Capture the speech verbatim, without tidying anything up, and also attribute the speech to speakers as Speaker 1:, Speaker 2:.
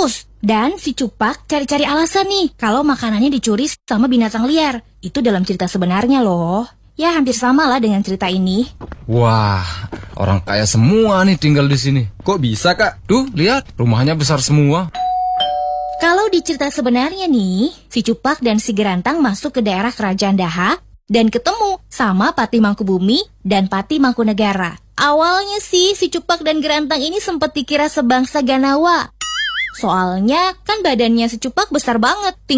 Speaker 1: terus. Dan si Cupak cari-cari alasan nih kalau makanannya dicuri sama binatang liar. Itu dalam cerita sebenarnya loh. Ya hampir sama lah dengan cerita ini.
Speaker 2: Wah, orang kaya semua nih tinggal di sini. Kok bisa, Kak? Tuh, lihat, rumahnya besar semua.
Speaker 1: Kalau di cerita sebenarnya nih, si Cupak dan si Gerantang masuk ke daerah Kerajaan Daha dan ketemu sama Patih Mangkubumi dan Patih Mangkunegara. Awalnya sih si Cupak dan Gerantang ini sempat dikira sebangsa Ganawa. Soalnya kan badannya si Cupak besar banget.